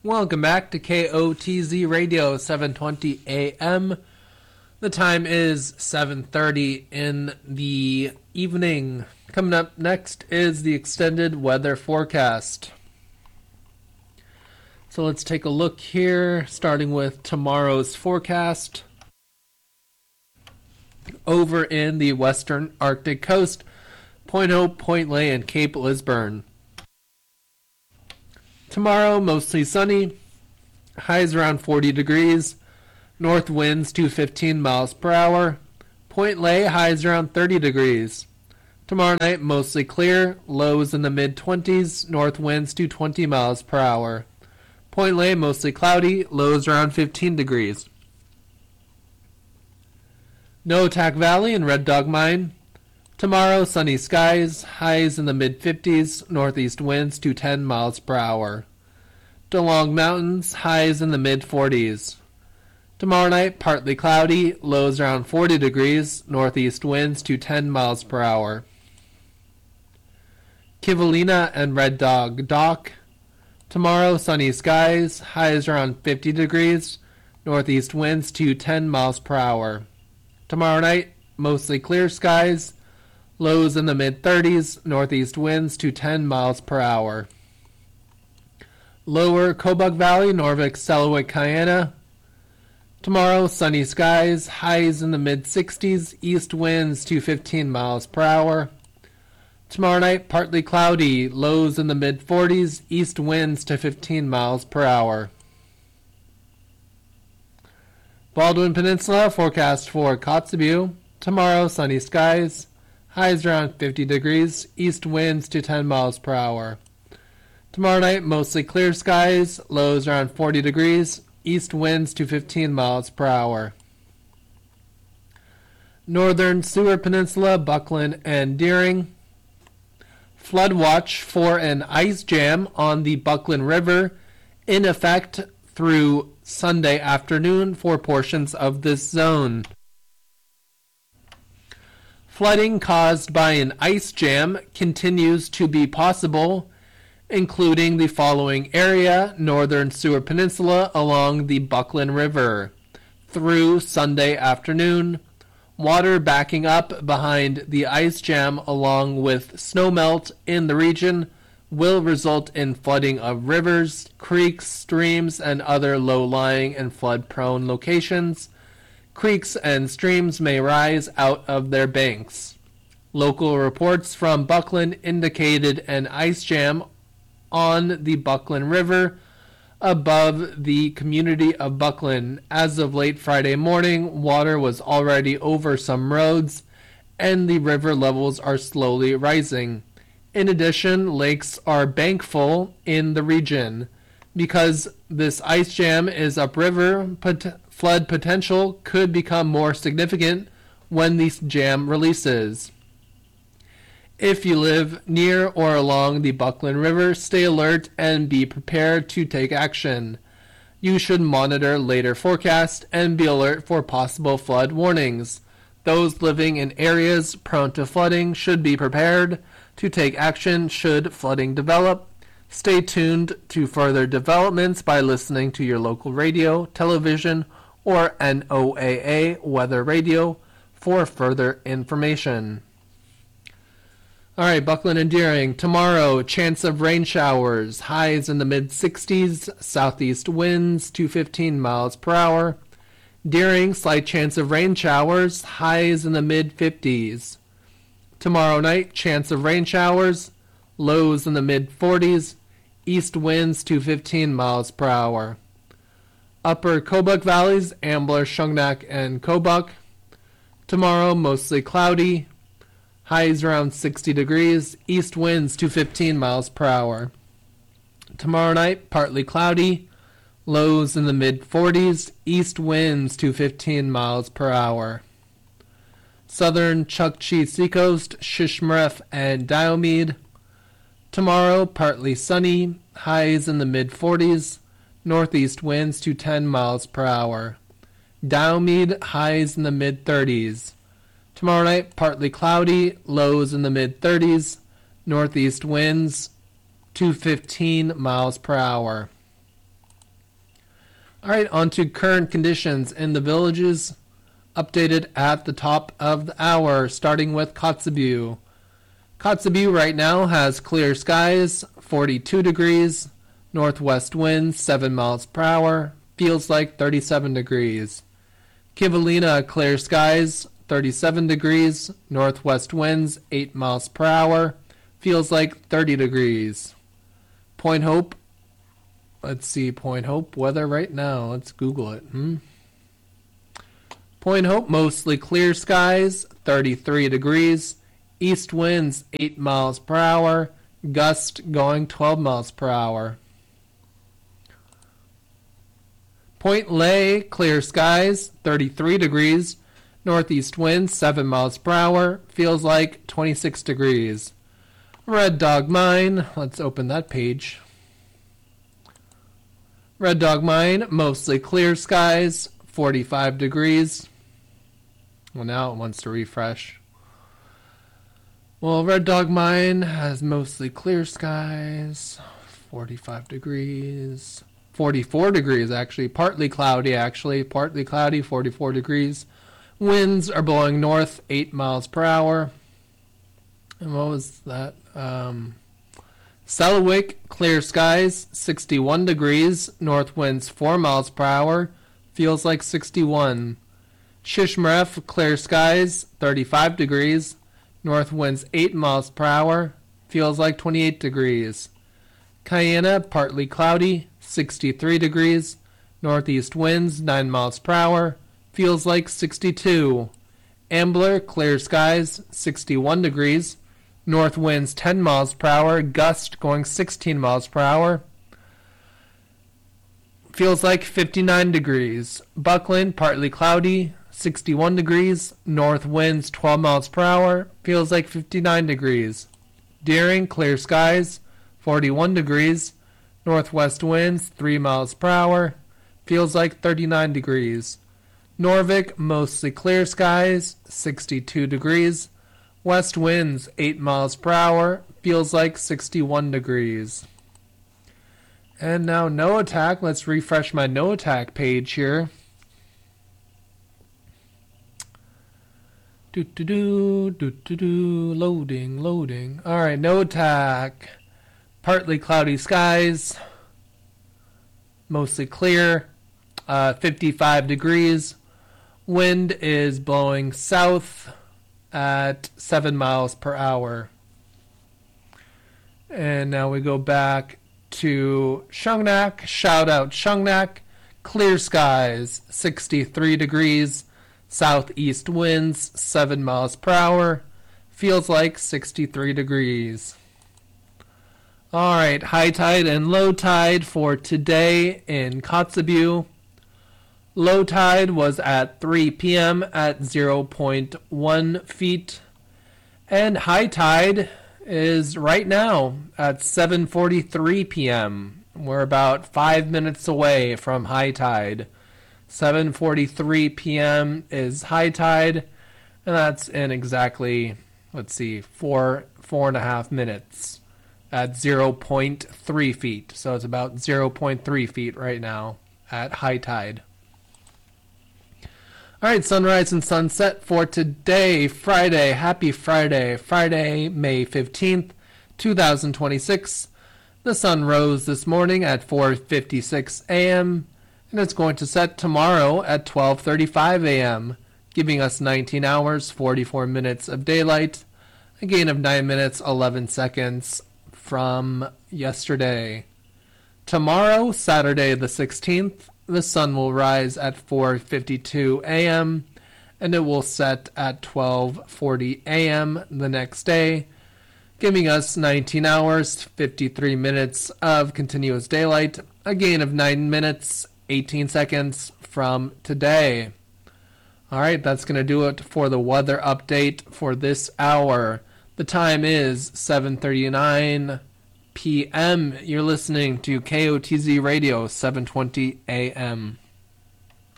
Welcome back to KOTZ Radio 720 AM. The time is 7:30 in the evening. Coming up next is the extended weather forecast. So let's take a look here, starting with tomorrow's forecast. Over in the western Arctic coast, Point Hope, Point Ley, and Cape Lisburne. Tomorrow, mostly sunny, highs around 40 degrees, north winds to 15 miles per hour. Point Ley, highs around 30 degrees. Tomorrow night, mostly clear, lows in the mid-20s, north winds to 20 miles per hour. Point Ley, mostly cloudy, lows around 15 degrees. Noatak Valley and Red Dog Mine. Tomorrow, sunny skies, highs in the mid-50s, northeast winds to 10 miles per hour. DeLong Mountains, highs in the mid-40s. Tomorrow night, partly cloudy, lows around 40 degrees, northeast winds to 10 miles per hour. Kivalina and Red Dog Dock. Tomorrow, sunny skies, highs around 50 degrees, northeast winds to 10 miles per hour. Tomorrow night, mostly clear skies, lows in the mid-30s, northeast winds to 10 miles per hour. Lower Kobuk Valley, Norvik, Selawik, Kayana. Tomorrow, sunny skies, highs in the mid-60s, east winds to 15 miles per hour. Tomorrow night, partly cloudy, lows in the mid-40s, east winds to 15 miles per hour. Baldwin Peninsula, forecast for Kotzebue. Tomorrow, sunny skies, highs around 50 degrees, east winds to 10 miles per hour. Tomorrow night, mostly clear skies, lows around 40 degrees, east winds to 15 miles per hour. Northern Seward Peninsula, Buckland and Deering. Flood watch for an ice jam on the Buckland River in effect through Sunday afternoon for portions of this zone. Flooding caused by an ice jam continues to be possible, including the following area: Northern Seward Peninsula along the Buckland River. Through Sunday afternoon, water backing up behind the ice jam along with snowmelt in the region will result in flooding of rivers, creeks, streams, and other low-lying and flood-prone locations. Creeks and streams may rise out of their banks. Local reports from Buckland indicated an ice jam on the Buckland River above the community of Buckland. As of late Friday morning, water was already over some roads, and the river levels are slowly rising. In addition, lakes are bank full in the region. Because this ice jam is upriver, flood potential could become more significant when the jam releases. If you live near or along the Buckland River, stay alert and be prepared to take action. You should monitor later forecasts and be alert for possible flood warnings. Those living in areas prone to flooding should be prepared to take action should flooding develop. Stay tuned to further developments by listening to your local radio, television, or NOAA weather radio for further information. All right, Buckland and Deering. Tomorrow, chance of rain showers. Highs in the mid-60s, southeast winds to 15 miles per hour. Deering, slight chance of rain showers. Highs in the mid-50s. Tomorrow night, chance of rain showers. Lows in the mid-40s. East winds to 15 miles per hour. Upper Kobuk Valleys, Ambler, Shungnak, and Kobuk. Tomorrow, mostly cloudy. Highs around 60 degrees, east winds to 15 miles per hour. Tomorrow night, partly cloudy, lows in the mid-40s, east winds to 15 miles per hour. Southern Chukchi Seacoast, Shishmaref, and Diomede. Tomorrow, partly sunny, highs in the mid-40s, northeast winds to 10 miles per hour. Diomede, highs in the mid-30s. Tomorrow night, partly cloudy, lows in the mid-30s, northeast winds to 15 miles per hour. All right, on to current conditions in the villages, updated at the top of the hour, starting with Kotzebue. Kotzebue right now has clear skies, 42 degrees, northwest winds 7 miles per hour, feels like 37 degrees. Kivalina, clear skies, 37 degrees, northwest winds 8 miles per hour, feels like 30 degrees. Point Hope, let's see Point Hope weather right now. Let's Google it. Point Hope, mostly clear skies, 33 degrees, east winds 8 miles per hour, gust going 12 miles per hour. Point Lay, clear skies, 33 degrees, northeast winds 7 miles per hour, feels like 26 degrees. Red Dog Mine, let's open that page. Red Dog Mine, mostly clear skies, 45 degrees. Well, now it wants to refresh. Well, Red Dog Mine has mostly clear skies, 45 degrees. 44 degrees, actually. Partly cloudy, 44 degrees. Winds are blowing north, 8 miles per hour. And what was that? Selawik, clear skies, 61 degrees. North winds 4 miles per hour. Feels like 61. Shishmaref, clear skies, 35 degrees. North winds 8 miles per hour. Feels like 28 degrees. Cayena, partly cloudy, 63 degrees. Northeast winds 9 miles per hour. Feels like 62. Ambler, clear skies, 61 degrees. North winds 10 miles per hour. Gust going 16 miles per hour. Feels like 59 degrees. Buckland, partly cloudy, 61 degrees. North winds 12 miles per hour. Feels like 59 degrees. Deering, clear skies, 41 degrees. Northwest winds 3 miles per hour. Feels like 39 degrees. Norvik, mostly clear skies, 62 degrees. West winds 8 miles per hour. Feels like 61 degrees. And now NOAATAC. Let's refresh my NOAATAC page here. Loading. All right, NOAATAC. Partly cloudy skies, mostly clear, 55 degrees. Wind is blowing south at 7 miles per hour. And now we go back to Shungnak. Shout out Shungnak. Clear skies, 63 degrees. Southeast winds, 7 miles per hour. Feels like 63 degrees. All right, high tide and low tide for today in Kotzebue. Low tide was at 3 p.m. at 0.1 feet. And high tide is right now at 7:43 p.m. We're about 5 minutes away from high tide. 7:43 p.m. is high tide, and that's in exactly, four and a half minutes at 0.3 feet. So it's about 0.3 feet right now at high tide. All right, sunrise and sunset for today, Friday. Happy Friday. Friday, May 15th, 2026. The sun rose this morning at 4:56 a.m., and it's going to set tomorrow at 12:35 a.m., giving us 19 hours, 44 minutes of daylight, a gain of 9 minutes, 11 seconds from yesterday. Tomorrow, Saturday the 16th, the sun will rise at 4:52 a.m., and it will set at 12:40 a.m. the next day, giving us 19 hours, 53 minutes of continuous daylight, a gain of 9 minutes, 18 seconds from today. All right, that's going to do it for the weather update for this hour. The time is 7:39 p.m. You're listening to KOTZ Radio, 720 a.m.